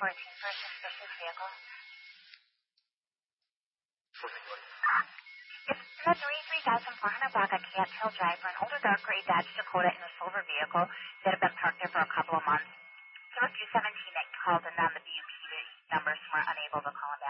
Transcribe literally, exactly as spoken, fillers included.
fourteen for a suspicious vehicle. It's the thirty-three thousand four hundred block of Camp Hill Drive for an older dark gray Dodge Dakota in a silver vehicle that had been parked there for a couple of months.